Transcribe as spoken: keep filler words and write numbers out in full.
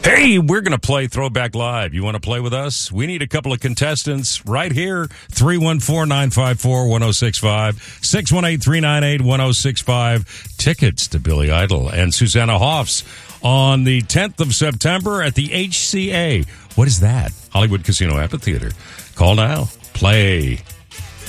Hey, we're going to play Throwback Live. You want to play with us? We need a couple of contestants right here. three one four, nine five four, one oh six five, six one eight, three nine eight, one oh six five. Tickets to Billy Idol and Susanna Hoffs on the tenth of September at the H C A. What is that? Hollywood Casino Amphitheater. Call now. Play.